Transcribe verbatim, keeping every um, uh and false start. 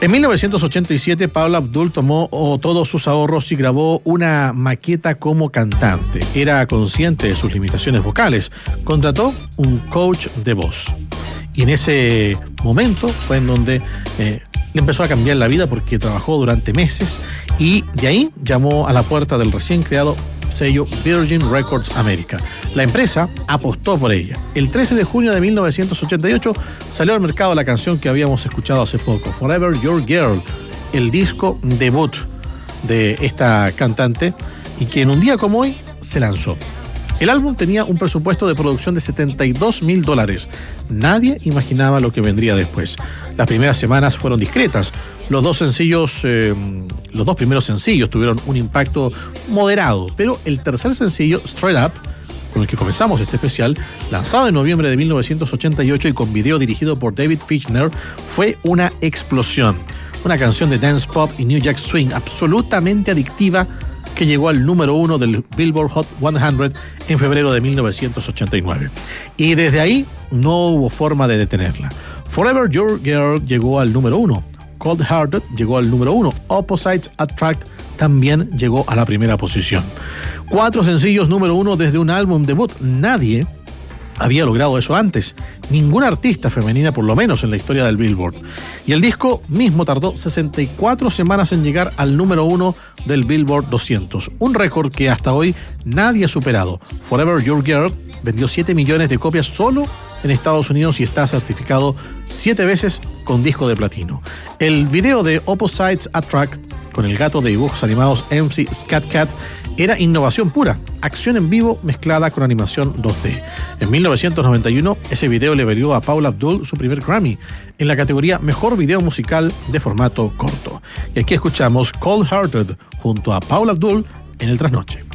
En mil novecientos ochenta y siete, Paula Abdul tomó oh, todos sus ahorros y grabó una maqueta como cantante. Era consciente de sus limitaciones vocales. Contrató un coach de voz. Y en ese momento fue en donde eh, le empezó a cambiar la vida, porque trabajó durante meses y de ahí llamó a la puerta del recién creado sello Virgin Records América. La empresa apostó por ella. El trece de junio de mil novecientos ochenta y ocho salió al mercado la canción que habíamos escuchado hace poco, Forever Your Girl, el disco debut de esta cantante, y que en un día como hoy se lanzó. El álbum tenía un presupuesto de producción de setenta y dos mil dólares. Nadie imaginaba lo que vendría después. Las primeras semanas fueron discretas. Los dos sencillos, eh, los dos primeros sencillos tuvieron un impacto moderado, pero el tercer sencillo, Straight Up, con el que comenzamos este especial, lanzado en noviembre de mil novecientos ochenta y ocho y con video dirigido por David Fichtner, fue una explosión. Una canción de dance pop y New Jack Swing absolutamente adictiva, que llegó al número uno del Billboard Hot cien en febrero de mil novecientos ochenta y nueve. Y desde ahí no hubo forma de detenerla. Forever Your Girl llegó al número uno. Cold Hearted llegó al número uno. Opposites Attract también llegó a la primera posición. Cuatro sencillos número uno desde un álbum debut. Nadie había logrado eso antes. Ninguna artista femenina, por lo menos en la historia del Billboard. Y el disco mismo tardó sesenta y cuatro semanas en llegar al número uno del Billboard doscientos. Un récord que hasta hoy nadie ha superado. Forever Your Girl vendió siete millones de copias solo en Estados Unidos y está certificado siete veces con disco de platino. El video de Opposites Attract, con el gato de dibujos animados M C Scat Cat, era innovación pura, acción en vivo mezclada con animación dos D. En mil novecientos noventa y uno, ese video le valió a Paula Abdul su primer Grammy en la categoría Mejor Video Musical de formato corto. Y aquí escuchamos Cold Hearted junto a Paula Abdul en el Trasnoche.